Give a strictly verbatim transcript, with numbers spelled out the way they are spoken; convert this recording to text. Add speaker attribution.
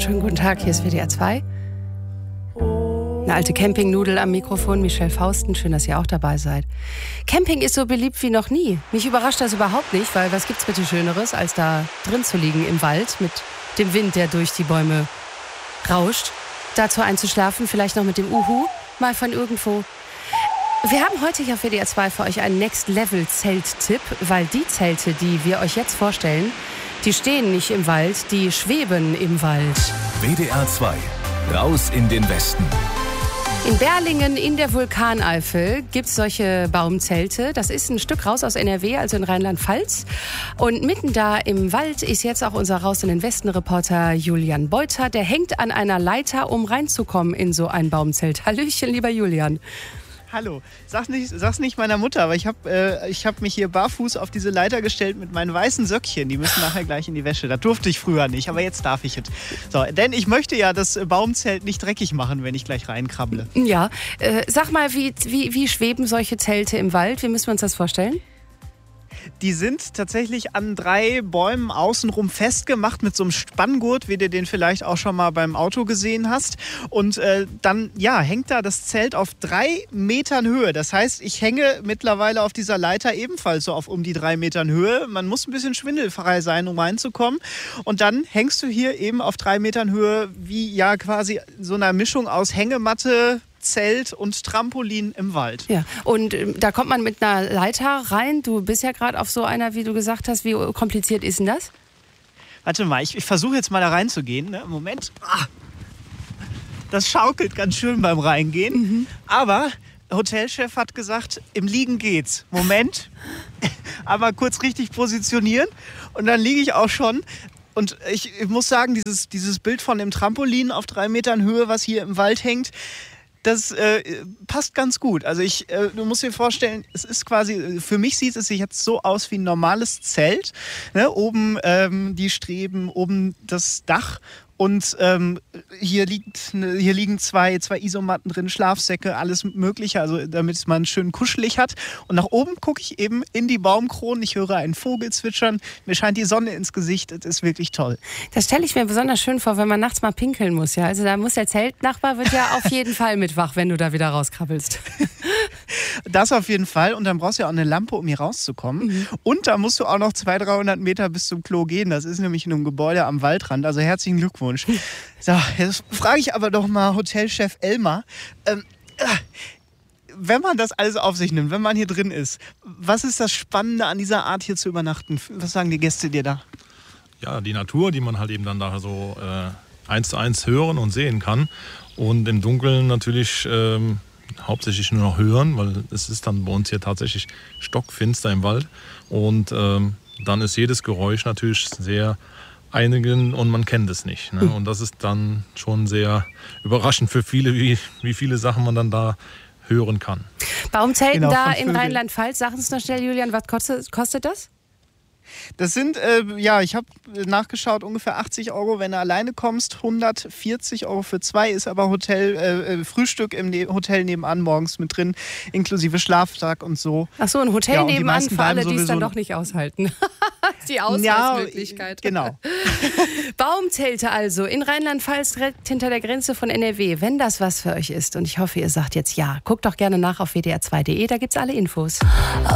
Speaker 1: Schönen guten Tag, hier ist W D R zwei. Eine alte Campingnudel am Mikrofon, Michelle Fausten. Schön, dass ihr auch dabei seid. Camping ist so beliebt wie noch nie. Mich überrascht das überhaupt nicht, weil was gibt's bitte Schöneres, als da drin zu liegen im Wald mit dem Wind, der durch die Bäume rauscht. Dazu einzuschlafen, vielleicht noch mit dem Uhu, mal von irgendwo. Wir haben heute hier auf W D R zwei für euch einen Next-Level-Zelt-Tipp, weil die Zelte, die wir euch jetzt vorstellen, die stehen nicht im Wald, die schweben im Wald.
Speaker 2: W D R zwei, raus in den Westen.
Speaker 1: In Berlingen in der Vulkaneifel gibt es solche Baumzelte. Das ist ein Stück raus aus N R W, also in Rheinland-Pfalz. Und mitten da im Wald ist jetzt auch unser Raus in den Westen-Reporter Julian Beuter. Der hängt an einer Leiter, um reinzukommen in so ein Baumzelt. Hallöchen, lieber Julian.
Speaker 3: Hallo, sag's nicht, sag's nicht meiner Mutter, aber ich habe äh, ich hab mich hier barfuß auf diese Leiter gestellt mit meinen weißen Söckchen. Die müssen nachher gleich in die Wäsche. Das durfte ich früher nicht, aber jetzt darf ich es. So, denn ich möchte ja das Baumzelt nicht dreckig machen, wenn ich gleich reinkrabble.
Speaker 1: Ja, äh, sag mal, wie, wie, wie schweben solche Zelte im Wald? Wie müssen wir uns das vorstellen?
Speaker 3: Die sind tatsächlich an drei Bäumen außenrum festgemacht mit so einem Spanngurt, wie du den vielleicht auch schon mal beim Auto gesehen hast. Und äh, dann ja, hängt da das Zelt auf drei Metern Höhe. Das heißt, ich hänge mittlerweile auf dieser Leiter ebenfalls so auf um die drei Metern Höhe. Man muss ein bisschen schwindelfrei sein, um reinzukommen. Und dann hängst du hier eben auf drei Metern Höhe wie ja quasi so einer Mischung aus Hängematte, Zelt und Trampolin im Wald.
Speaker 1: Ja, und äh, da kommt man mit einer Leiter rein. Du bist ja gerade auf so einer, wie du gesagt hast. Wie kompliziert ist denn das?
Speaker 3: Warte mal, ich, ich versuche jetzt mal da reinzugehen. Ne? Moment. Ah, das schaukelt ganz schön beim Reingehen. Mhm. Aber der Hotelchef hat gesagt, im Liegen geht's. Moment. Aber kurz richtig positionieren. Und dann liege ich auch schon. Und ich, ich muss sagen, dieses, dieses Bild von dem Trampolin auf drei Metern Höhe, was hier im Wald hängt, das äh, passt ganz gut. Also ich, äh, du musst dir vorstellen, es ist quasi, für mich sieht es sich jetzt so aus wie ein normales Zelt. Ne? Oben ähm, die Streben, oben das Dach. Und ähm, hier, liegt, hier liegen zwei, zwei Isomatten drin, Schlafsäcke, alles Mögliche, also damit man schön kuschelig hat. Und nach oben gucke ich eben in die Baumkronen, ich höre einen Vogel zwitschern, mir scheint die Sonne ins Gesicht, das ist wirklich toll.
Speaker 1: Das stelle ich mir besonders schön vor, wenn man nachts mal pinkeln muss. Ja? Also da muss der Zeltnachbar wird ja auf jeden Fall mit wach, wenn du da wieder rauskrabbelst.
Speaker 3: Das auf jeden Fall. Und dann brauchst du ja auch eine Lampe, um hier rauszukommen. Mhm. Und da musst du auch noch zweihundert, dreihundert Meter bis zum Klo gehen. Das ist nämlich in einem Gebäude am Waldrand. Also herzlichen Glückwunsch. So, jetzt frage ich aber doch mal Hotelchef Elmar. Ähm, äh, wenn man das alles auf sich nimmt, wenn man hier drin ist, was ist das Spannende an dieser Art hier zu übernachten? Was sagen die Gäste dir da?
Speaker 4: Ja, die Natur, die man halt eben dann da so äh, eins zu eins hören und sehen kann. Und im Dunkeln natürlich ähm, hauptsächlich nur noch hören, weil es ist dann bei uns hier tatsächlich stockfinster im Wald. Und ähm, dann ist jedes Geräusch natürlich sehr einigen und man kennt es nicht. Ne? Und das ist dann schon sehr überraschend für viele, wie, wie viele Sachen man dann da hören kann.
Speaker 1: Baumzelten
Speaker 3: Genau,
Speaker 1: da
Speaker 3: von
Speaker 1: in
Speaker 3: Vögeln.
Speaker 1: Rheinland-Pfalz, sag uns noch schnell, Julian, was kostet, kostet das?
Speaker 3: Das sind, äh, ja, ich habe nachgeschaut, ungefähr achtzig Euro, wenn du alleine kommst, hundertvierzig Euro für zwei, ist aber Hotel, äh, Frühstück im ne- Hotel nebenan morgens mit drin, inklusive Schlaftag und so.
Speaker 1: Ach so, ein Hotel
Speaker 3: Ja, und die
Speaker 1: nebenan
Speaker 3: meisten
Speaker 1: für alle,
Speaker 3: bleiben
Speaker 1: die es dann
Speaker 3: sowieso-
Speaker 1: doch nicht aushalten. Die Ausweichsmöglichkeit.
Speaker 3: Ja, genau.
Speaker 1: Baumzelte also in Rheinland-Pfalz direkt hinter der Grenze von N R W. Wenn das was für euch ist und ich hoffe, ihr sagt jetzt ja, guckt doch gerne nach auf w d r zwei punkt d e, da gibt's alle Infos.